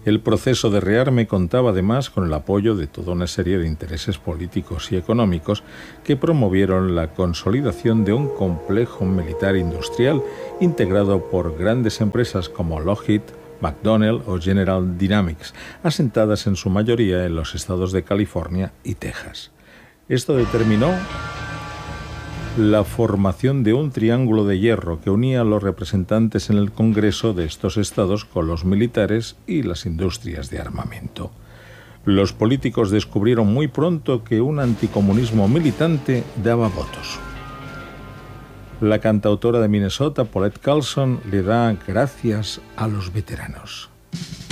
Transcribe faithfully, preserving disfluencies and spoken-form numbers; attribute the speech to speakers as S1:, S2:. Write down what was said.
S1: El proceso de rearme contaba además con el apoyo de toda una serie de intereses políticos y económicos que promovieron la consolidación de un complejo militar industrial integrado por grandes empresas como Lockheed, McDonnell o General Dynamics, asentadas en su mayoría en los estados de California y Texas. Esto determinó la formación de un triángulo de hierro que unía a los representantes en el Congreso de estos estados con los militares y las industrias de armamento. Los políticos descubrieron muy pronto que un anticomunismo militante daba votos. La cantautora de Minnesota, Paulette Carlson, le da gracias a los veteranos.